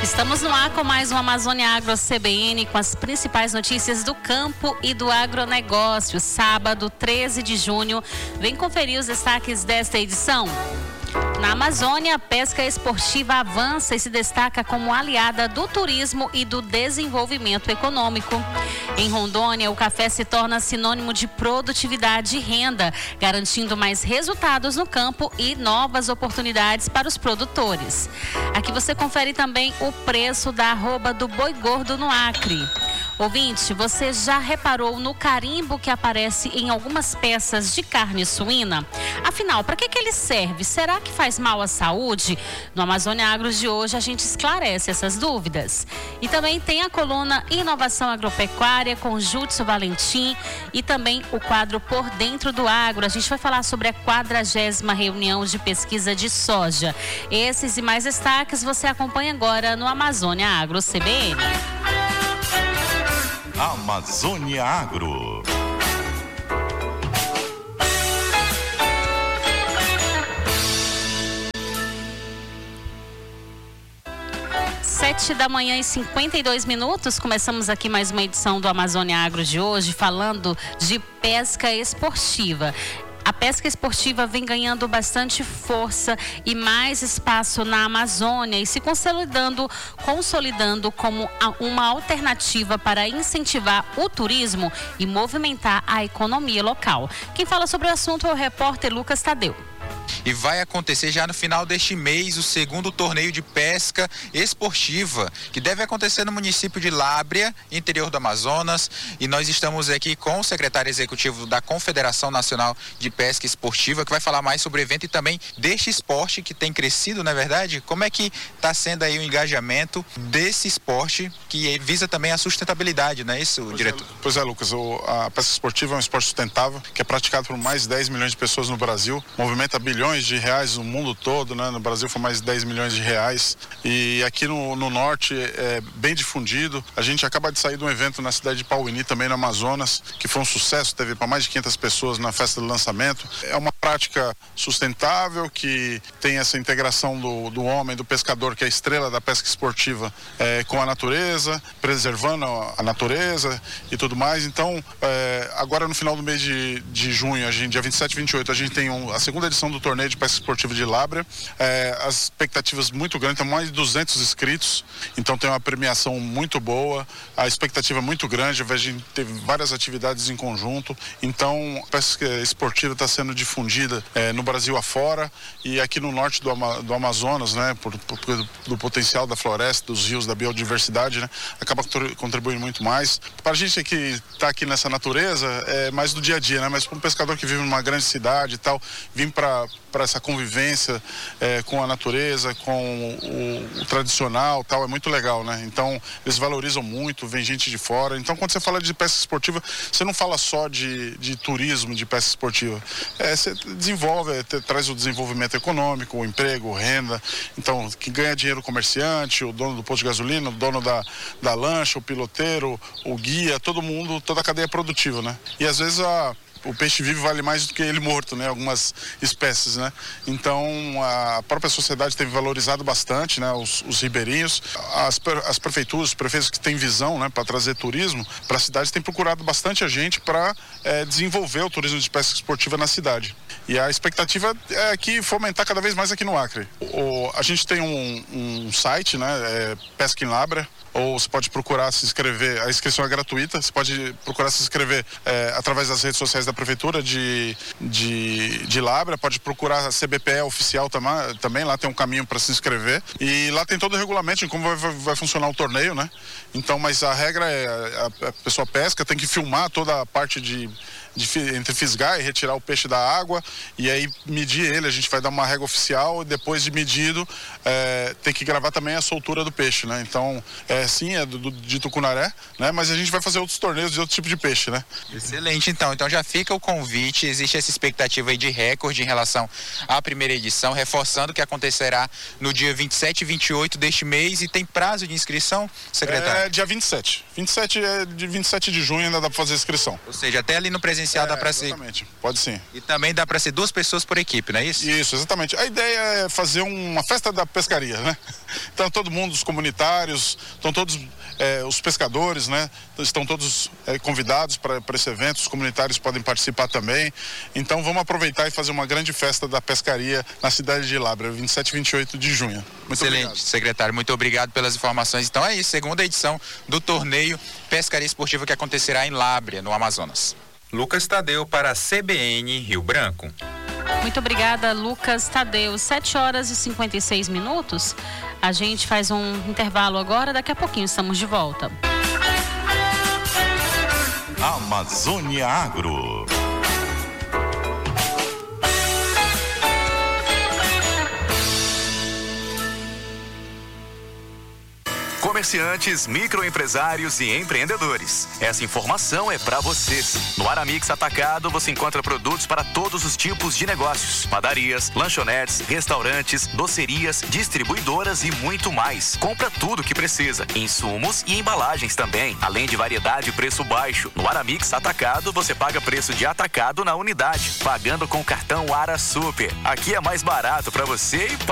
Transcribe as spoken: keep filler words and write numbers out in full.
Estamos no ar com mais um Amazônia Agro C B N com as principais notícias do campo e do agronegócio. Sábado, treze de junho, vem conferir os destaques desta edição. Na Amazônia, a pesca esportiva avança e se destaca como aliada do turismo e do desenvolvimento econômico. Em Rondônia, o café se torna sinônimo de produtividade e renda, garantindo mais resultados no campo e novas oportunidades para os produtores. Aqui você confere também o preço da arroba do boi gordo no Acre. Ouvinte, você já reparou no carimbo que aparece em algumas peças de carne suína? Afinal, para que, que ele serve? Será que faz mal à saúde? No Amazônia Agro de hoje a gente esclarece essas dúvidas. E também tem a coluna Inovação Agropecuária com Júdson Valentim e também o quadro Por Dentro do Agro. A gente vai falar sobre a quadragésima reunião de pesquisa de soja. Esses e mais destaques você acompanha agora no Amazônia Agro C B N. Amazônia Agro. Sete da manhã e cinquenta e dois minutos, começamos aqui mais uma edição do Amazônia Agro de hoje, falando de pesca esportiva. A pesca esportiva vem ganhando bastante força e mais espaço na Amazônia e se consolidando, consolidando como uma alternativa para incentivar o turismo e movimentar a economia local. Quem fala sobre o assunto é o repórter Lucas Tadeu. E vai acontecer já no final deste mês o segundo torneio de pesca esportiva, que deve acontecer no município de Lábrea, interior do Amazonas. E nós estamos aqui com o secretário executivo da Confederação Nacional de Pesca Esportiva, que vai falar mais sobre o evento e também deste esporte que tem crescido, não é verdade? Como é que está sendo aí o engajamento desse esporte que visa também a sustentabilidade, não é isso, pois diretor? É, pois é, Lucas, o, a pesca esportiva é um esporte sustentável que é praticado por mais de dez milhões de pessoas no Brasil, movimenta bilhões de reais no mundo todo, né? No Brasil foi mais de dez milhões de reais e aqui no, no norte é bem difundido. A gente acaba de sair de um evento na cidade de Pauini, também no Amazonas, que foi um sucesso, teve para mais de quinhentas pessoas na festa do lançamento. É uma prática sustentável que tem essa integração do, do homem, do pescador, que é a estrela da pesca esportiva, é, com a natureza, preservando a natureza e tudo mais. Então, é, agora no final do mês de, de junho, a gente, dia vinte e sete e vinte e oito, a gente tem um, a segunda edição do torneio de pesca esportiva de Lábrea. É, as expectativas muito grandes, tem mais de duzentos inscritos, então tem uma premiação muito boa, a expectativa é muito grande, a gente teve várias atividades em conjunto, então a pesca esportiva está sendo difundida é, no Brasil afora e aqui no norte do, Ama, do Amazonas, né, por, por, do potencial da floresta, dos rios, da biodiversidade, né, acaba contribuindo muito mais. Para a gente que está aqui nessa natureza, é mais do dia a dia, né, mas para um pescador que vive numa grande cidade e tal, vir para para essa convivência é, com a natureza, com o, o tradicional, tal, é muito legal, né? Então, eles valorizam muito, vem gente de fora. Então, quando você fala de pesca esportiva, você não fala só de, de turismo de pesca esportiva. É, você desenvolve, é, traz o desenvolvimento econômico, o emprego, renda. Então, que ganha dinheiro o comerciante, o dono do posto de gasolina, o dono da, da lancha, o piloteiro, o guia, todo mundo, toda a cadeia produtiva, né? E às vezes a o peixe vivo vale mais do que ele morto, né? Algumas espécies, né? Então, a própria sociedade tem valorizado bastante, né? Os, os ribeirinhos, as, as prefeituras, os prefeitos que têm visão, né? Para trazer turismo para a cidade, têm procurado bastante a gente para é, desenvolver o turismo de pesca esportiva na cidade. E a expectativa é que fomentar cada vez mais aqui no Acre. O, a gente tem um, um site, né? É Pesca em Lábrea, ou você pode procurar se inscrever, a inscrição é gratuita, você pode procurar se inscrever é, através das redes sociais da Prefeitura de, de, de Lábrea, pode procurar a C B P E oficial tam, também, lá tem um caminho para se inscrever e lá tem todo o regulamento de como vai, vai, vai funcionar o torneio, né? Então, mas a regra é, a, a pessoa pesca, tem que filmar toda a parte de De, entre fisgar e retirar o peixe da água e aí medir ele, a gente vai dar uma régua oficial e depois de medido é, tem que gravar também a soltura do peixe, né? Então, é, sim, é do, do, de tucunaré, né? Mas a gente vai fazer outros torneios de outro tipo de peixe, né? Excelente, então. Então já fica o convite, existe essa expectativa aí de recorde em relação à primeira edição, reforçando que acontecerá no dia vinte e sete e vinte e oito deste mês e tem prazo de inscrição, secretário? É dia vinte e sete. vinte e sete é de vinte e sete de junho ainda dá para fazer a inscrição. Ou seja, até ali no presencial é, dá para ser. Exatamente, pode sim. E também dá para ser duas pessoas por equipe, não é isso? Isso, exatamente. A ideia é fazer uma festa da, pescaria, né? Então todo mundo, os comunitários, estão todos é, os pescadores, né? Estão todos é, convidados para esse evento, os comunitários podem participar também. Então vamos aproveitar e fazer uma grande festa da pescaria na cidade de Lábrea, vinte e sete e vinte e oito de junho. Muito Excelente, obrigado. Secretário, muito obrigado pelas informações. Então é isso, segunda edição do torneio Pescaria Esportiva que acontecerá em Lábrea, no Amazonas. Lucas Tadeu para a C B N Rio Branco. Muito obrigada, Lucas Tadeu. sete horas e cinquenta e seis minutos. A gente faz um intervalo agora, daqui a pouquinho estamos de volta. Amazônia Agro. Comerciantes, microempresários e empreendedores. Essa informação é para vocês. No Aramix Atacado você encontra produtos para todos os tipos de negócios: padarias, lanchonetes, restaurantes, docerias, distribuidoras e muito mais. Compra tudo o que precisa, insumos e embalagens também, além de variedade e preço baixo. No Aramix Atacado você paga preço de atacado na unidade, pagando com o cartão Ara Super. Aqui é mais barato para você e para